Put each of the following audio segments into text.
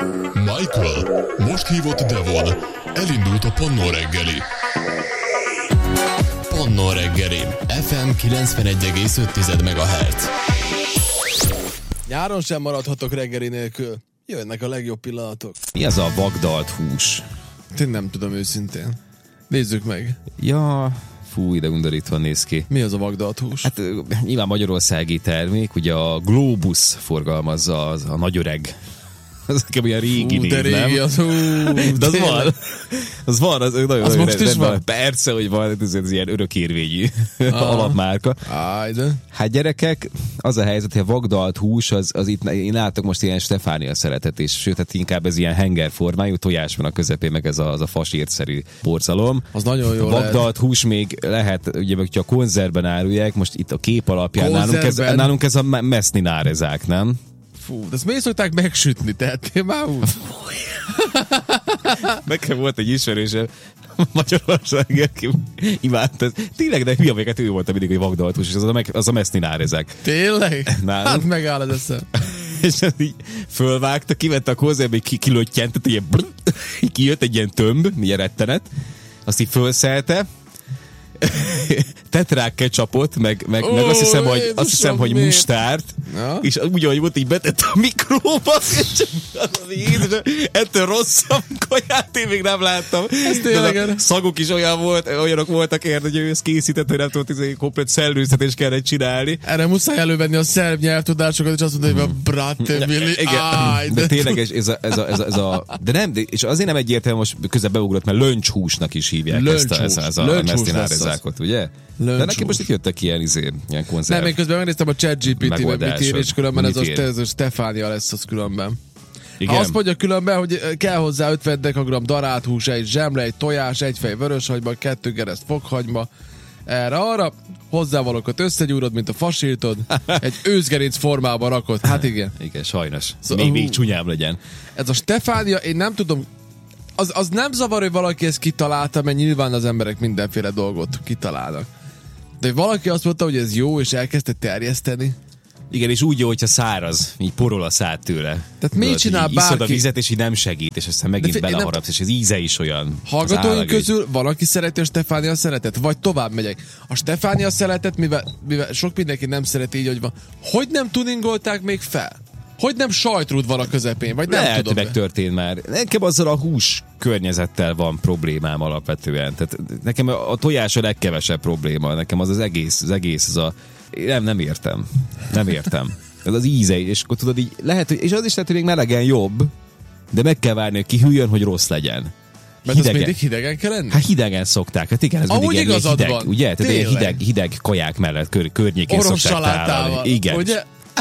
Michael, most hívott Devon. Elindult a Pannó reggeli. Pannó reggeli. FM 91,5 MHz. Nyáron sem maradhatok reggeli nélkül. Jönnek a legjobb pillanatok. Mi az a vagdalt hús? Én nem tudom őszintén. Nézzük meg. Ja, fúj, de undorítva néz ki. Mi az a vagdalt hús? Hát nyilván magyarországi termék, ugye a Globus forgalmazza a nagyöreg. Az nekem olyan régi név, de régi nem? az, de az van. Az van, az nagyon az most is van? Persze, hogy van, ez ilyen örökérvényű alapmárka. Áj, de. Hát gyerekek, az a helyzet, hogy a vagdalt hús, az itt, én látok most ilyen Stefánia szeretetés, sőt, hát inkább ez ilyen hengerformájú, tojás van a közepén, meg ez az a fasírtszerű borzalom. Az nagyon jó vagdalt lehet. hús még lehet, ugye, hogyha a konzervben árulják, most itt a kép alapján nálunk ez a meszninárezák, nem? Fú, de ezt miért szokták megsütni? Tehettél már úgy? Nekem volt egy ismerősem Magyarországon, aki imádta. Tényleg, de hülye vagyok, ő volt mindig, hogy vagdalt hús, és az a meszninárezák. Tényleg? Nálunk. Hát megáll az eszem. És az így fölvágta, kivette a konzervbe, kilöttyentett, ilyen kijött egy ilyen tömb, milyen rettenet, azt így fölszelte, tett rá ketchupot, meg azt hiszem, hogy mustárt, ja? És úgy, ahogy volt, így betett a mikróba, és ettől rosszabb kaját én még nem láttam. De a szagok is olyanok voltak érte, hogy ő ezt készített, hogy nem tudott, hogy komplet szellőztetést kellene csinálni. Erre muszáj elővenni a szerb nyelvtudásokat, és azt mondani, hogy a bratemili, de tényleg ez a de nem, és azért nem egyértelmű, most közben beugrott, mert löncshúsnak is hívják ezt a mesztinárezákot, ugye? De neki most itt jöttek ilyen konzerv. Nem, én közben megnéztem a ChatGPT-ben, mit ír, és különben ez a Stefánia lesz az különben. Igen. Azt mondja különben, hogy kell hozzá 50 dekagram darált hús, egy zsemle, egy tojás, egy fej vöröshagyma, 2 gereszt fokhagyma, erre-arra, hozzávalókat összegyúrod, mint a fasírtod, egy őszgerinc formába rakod. Hát igen. Igen, sajnos. Szóval, még csúnyább legyen. Ez a Stefánia, én nem tudom, az nem zavar, hogy valaki ezt kitalálta, mert nyilván az emberek mindenféle dolgot kitalálnak. De valaki azt mondta, hogy ez jó, és elkezdte terjeszteni. Igen, és úgy jó, hogyha száraz, így porol a szád tőle. Tehát miért csinál bárki? Iszod a vizet, és így nem segít, és aztán megint beleharapsz, és az íze is olyan. Hallgatóink közül van, aki szereti a Stefánia szeretet, vagy tovább megyek. A Stefánia szeretet, mivel sok mindenki nem szereti így, hogy van. Hogy nem tuningolták még fel? Hogy nem sajtrúd van a közepén? Vagy nem lehet, tudom. Lehet, megtörtént már. Nekem azzal a hús környezettel van problémám alapvetően. Tehát nekem a tojás a legkevesebb probléma. Nekem az egész az a... Nem értem. Ez az íze, és akkor tudod így, lehet, és az is lehet, hogy még melegen jobb, de meg kell várni, hogy kihűljön, hogy rossz legyen. Mert az mindig hidegen kell lenni? Hát hidegen szokták. Hát igen, ez mindig ilyen hideg, van. Ugye? Tehát ilyen hideg kaják mellett környékén szokták tállalni. Igen. Ugye?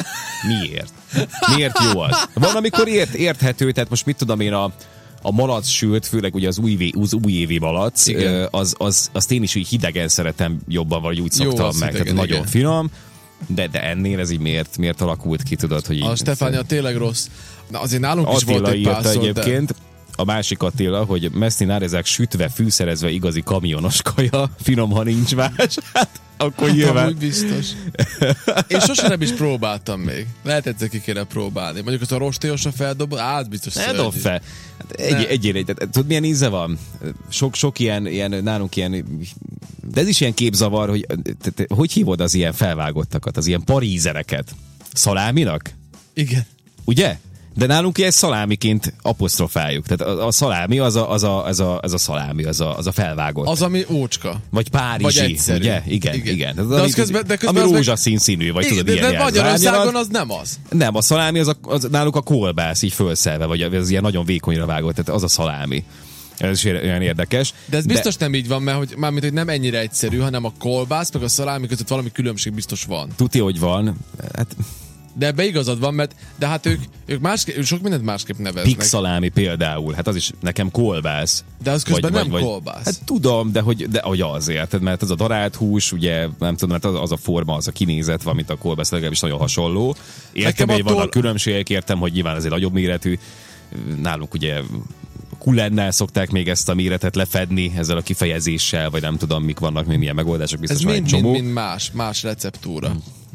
Miért jó az? Van, amikor érthető, tehát most mit tudom én, a malac sült, főleg ugye az újévi malac, azt én is úgy hidegen szeretem jobban, vagy úgy szoktam meg, tehát nagyon finom, de ennél ez így miért alakult ki, tudod, hogy így... A Stefánia tényleg rossz. Na azért nálunk is volt egy párszor, egyébként, a másik Attila, hogy mesztinárezák sütve, fűszerezve igazi kamionos kaja, finom, ha nincs más. Hát, akkor hát nyilván... amúgy biztos. Én sosem nem is próbáltam még. Lehet egyszer ki kéne próbálni. Mondjuk az a rostélyosra feldobod, biztos ne dob fel. Hát egyére, tudod milyen íze van? Sok ilyen, nálunk ilyen, de ez is ilyen képzavar, hogy hívod az ilyen felvágottakat, az ilyen parízereket? Szaláminak? Igen. Ugye? De nálunk ilyen szalámiként apostrofáljuk. Tehát a szalámi az a szalámi, az a felvágott. Az, ami ócska. Vagy párizsi, vagy ugye? Igen. De az közben ami rózsaszín színű, vagy tudod, ilyen de Magyarországon az nem az. Nem, a szalámi az náluk a kolbász így fölszelve, vagy az ilyen nagyon vékonyra vágott, tehát az a szalámi. Ez is olyan érdekes. De ez biztos nem így van, mert hogy nem ennyire egyszerű, hanem a kolbász, meg a szalámi között valami különbség biztos van. Tudja, hogy van. Hát... De ebbe igazad van, mert de hát ők sok mindent másképp neveznek. Pixalámi például, hát az is nekem kolbász. De az közben nem kolbász. Hát tudom, de hogy azért, mert az a darált hús, ugye, nem tudom, mert az a forma, az a kinézet van, mint a kolbász, legalábbis nagyon hasonló. Értem, hogy vannak különbségek, értem, hogy nyilván ez egy nagyobb méretű. Nálunk ugye kulennel szokták még ezt a méretet lefedni, ezzel a kifejezéssel, vagy nem tudom, mik vannak, milyen megoldások, biztos ez van egy csomó. Ez mind más receptúra.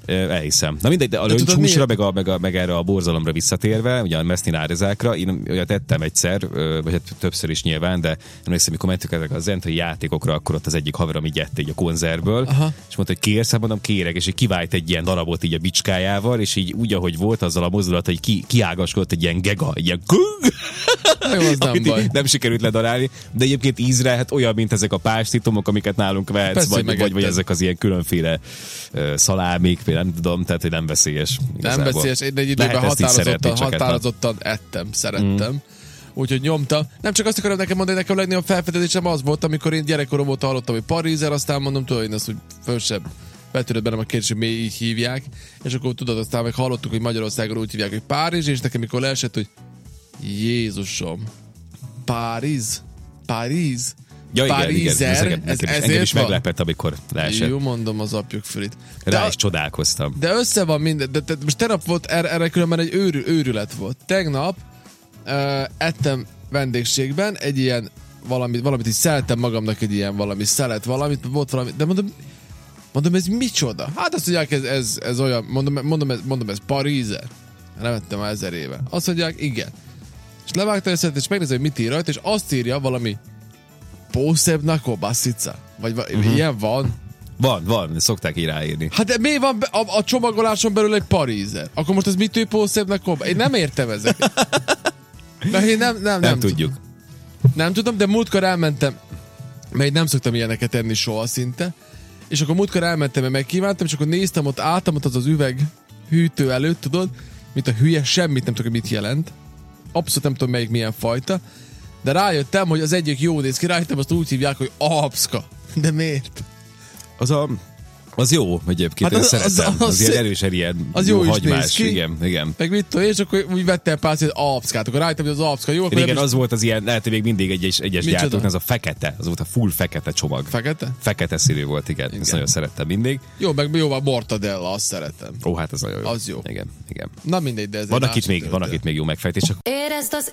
Elhiszem. Na mindegy, de a löncshúsra, meg erre a borzalomra visszatérve, ugye a mesztinárizákra, én olyat ettem egyszer, vagy hát többször is nyilván, de emlékszem, mikor mentük ezek a zentai játékokra, akkor ott az egyik haverom így ette így a konzervből, és mondta, hogy kérsz, hát mondom, kérek, és így kivált egy ilyen darabot így a bicskájával, és így úgy, ahogy volt, azzal a mozdulat, hogy kiágaskodott egy ilyen gega, egy ilyen nem sikerült ledarálni, de egyébként ízre hát olyan, mint ezek a pástitomok, amiket nálunk vehetsz, vagy ezek az ilyen különféle szalámik, nem tudom, tehát hogy nem veszélyes. Igazából. Nem veszélyes, én egy időben határozottan ettem, szerettem. Úgyhogy nyomta. Nem csak azt akarom nekem mondani, nekem a legnagyobb felfedezésem az volt, amikor én gyerekkorom óta hallottam, hogy parizer, aztán mondom, tudod, én azt úgy fölsebb betörött bennem a kérdés, hogy miért így hívják, és akkor tudod, aztán meg hallottuk, hogy Magyarországon úgy hívják, hogy Párizs, és nekem mikor leesett, hogy Jézusom, Párizs. Ja, igen, engem is meglepett, amikor leesett. Jó, mondom az apjuk fölit. Rá is csodálkoztam. De össze van minden. De most tegnap volt, erre különben egy őrület volt. Tegnap ettem vendégségben egy ilyen valamit így szeltem magamnak, egy ilyen valami szelet, volt valami, de mondom, ez micsoda? Hát azt mondják, ez olyan, mondom, ez parizer. Nem ettem már 1000 éve. Azt mondják, igen. És levágta összet, és megnézem, hogy mit ír rajta, és azt írja valami Posebna kobasica. Vagy ilyen van. Van, szokták így ráírni. Hát de mi van a csomagoláson belül egy parizer? Akkor most ez mitől Posebna kobasica? Én nem értem ezeket. De én nem tudjuk. Nem tudom, de múltkor elmentem, mert nem szoktam ilyeneket enni soha szinte, és akkor múltkor elmentem, mert megkívántam, és akkor néztem, ott álltam ott az üveg hűtő előtt, tudod, mint a hülye, semmit nem tudok, mit jelent. Abszolút nem tudom, melyik milyen fajta. De rájöttem, hogy az egyik jó néz ki, rájöttem, azt úgy hívják, hogy apszka. De miért? Az jó, egyébként, hát szeretem. Az ilyen erősen ilyen az jó hagymás. Igen. Meg mit tudom, és akkor úgy vettem pálcát, hogy apszkát. Akkor rájöttem, hogy az apszka jó. Igen, az volt az ilyen, lehet, hogy még mindig egyes gyártóknak, az a fekete, az volt a full fekete csomag. Fekete? Fekete színű volt, igen. Ezt nagyon szerettem mindig. Jó, meg jó a mortadella, azt szeretem. Ó, hát az nagyon jó. Az jó. Igen. Na mindegy, de ez van, akit még jó megfejtés. Érezd az